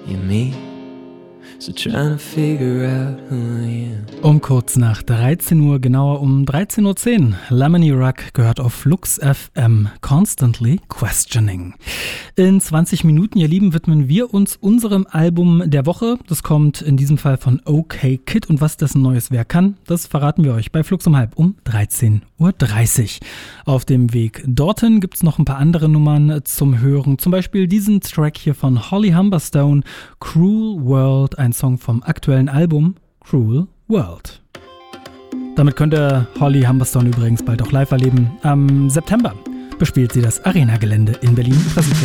you me. So trying to figure out who I am. Um kurz nach 13 Uhr, genauer um 13.10 Uhr, Lemony Ruck gehört auf Flux FM Constantly Questioning. In 20 Minuten, ihr Lieben, widmen wir uns unserem Album der Woche. Das kommt in diesem Fall von OK Kid und was dessen neues Werk kann, das verraten wir euch bei Flux um halb um 13.30 Uhr. Auf dem Weg dorthin gibt es noch ein paar andere Nummern zum Hören, zum Beispiel diesen Track hier von Holly Humberstone, Cruel World, ein Song vom aktuellen Album Cruel World. Damit könnt ihr Holly Humberstone übrigens bald auch live erleben. Am September bespielt sie das Arena-Gelände in Berlin.